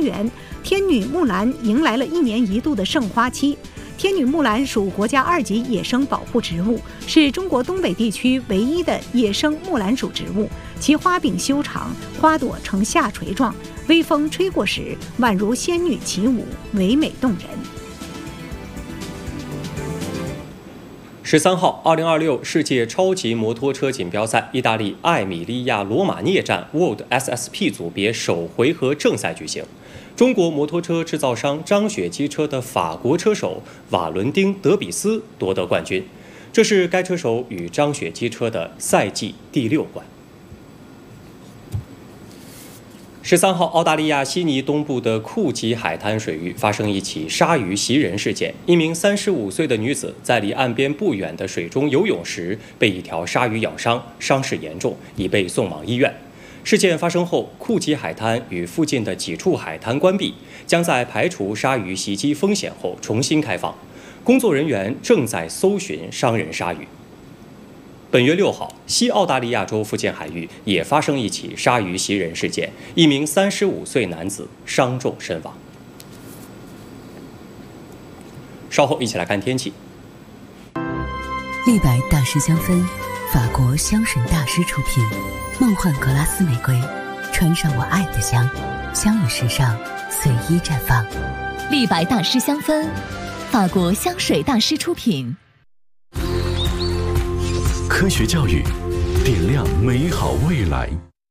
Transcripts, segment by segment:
元，天女木兰迎来了1年1度的盛花期。天女木兰属国家2级野生保护植物，是中国东北地区唯一的野生木兰属植物。其花柄修长，花朵呈下垂状，微风吹过时，宛如仙女起舞，唯美动人。 13号，2026世界超级摩托车锦标赛意大利艾米利亚罗马涅站 World SSP 组别首回合正赛举行。中国摩托车制造商张雪机车的法国车手瓦伦丁·德比斯夺得冠军，这是该车手与张雪机车的赛季第6冠。13号，澳大利亚悉尼东部的库吉海滩水域发生一起鲨鱼袭人事件，一名35岁的女子在离岸边不远的水中游泳时被一条鲨鱼咬伤，伤势严重，已被送往医院。事件发生后，库吉海滩与附近的几处海滩关闭，将在排除鲨鱼袭击风险后重新开放。工作人员正在搜寻伤人鲨鱼。本月6号，西澳大利亚州附近海域也发生一起鲨鱼袭人事件，一名35岁男子伤重身亡。稍后一起来看天气。 立白大师香氛，法国香水大师出品。梦幻格拉斯玫瑰，穿上我爱的香，香与时尚随意绽放。 立白大师香氛，法国香水大师出品。 科学教育，点亮美好未来。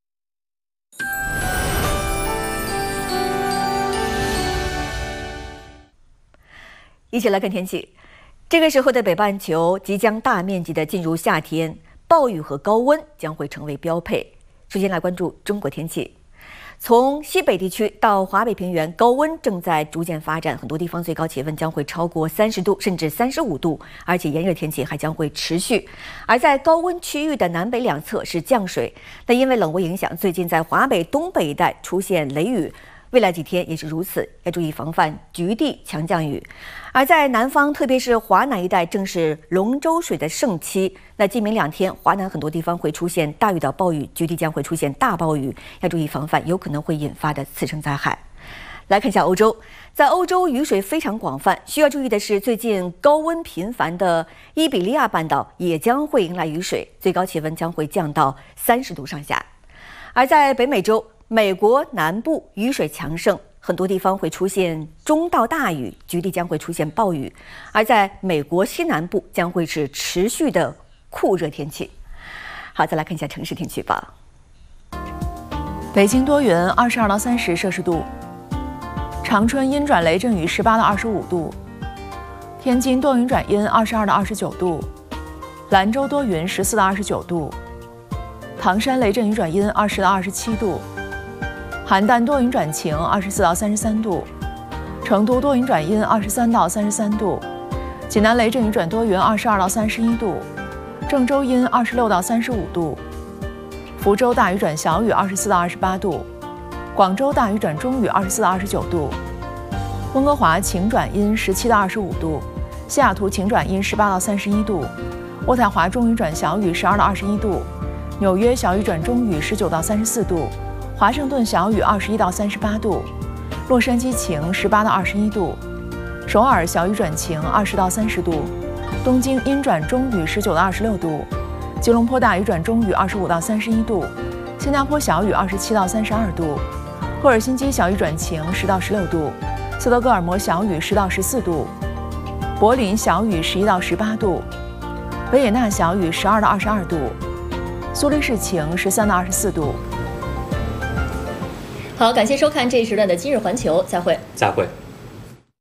一起来看天气。这个时候的北半球即将大面积的进入夏天。暴雨和高温将会成为标配。首先来关注中国天气，从西北地区到华北平原，高温正在逐渐发展，很多地方最高气温将会超过30度，甚至35度，而且炎热天气还将会持续。而在高温区域的南北两侧是降水，那因为冷涡影响，最近在华北东北一带出现雷雨。未来几天也是如此，要注意防范局地强降雨。而在南方，特别是华南一带，正是龙舟水的盛期。那今明2天，华南很多地方会出现大雨到暴雨，局地将会出现大暴雨，要注意防范有可能会引发的次生灾害。来看一下欧洲，在欧洲雨水非常广泛，需要注意的是，最近高温频繁的伊比利亚半岛也将会迎来雨水，最高气温将会降到30度上下。而在北美洲，美国南部雨水强盛，很多地方会出现中到大雨，局地将会出现暴雨；而在美国西南部将会是持续的酷热天气。好，再来看一下城市天气预报。 北京多云，22到30摄氏度；长春阴转雷阵雨，18到25度；天津多云转阴，22到29度；兰州多云，14到29度；唐山雷阵雨转阴，20到27度。邯郸多云转晴，24到33度；成都多云转阴，23到33度；济南雷阵雨转多云，22到31度；郑州阴，26到35度；福州大雨转小雨，24到28度；广州大雨转中雨，24到29度；温哥华晴转阴，17到25度；西雅图晴转阴，18到31度；渥太华中雨转小雨，12到21度；纽约小雨转中雨，19到34度；华盛顿小雨21到38度，洛杉矶晴18到21度，首尔小雨转晴20到30度，东京阴转中雨19到26度，吉隆坡大雨转中雨25到31度，新加坡小雨27到32度，赫尔辛基小雨转晴10到16度，斯德哥尔摩小雨10到14度，柏林小雨11到18度，维也纳小雨12到22度，苏黎世晴13到24度。 好，感谢收看这一时段的今日环球，再会。 再会。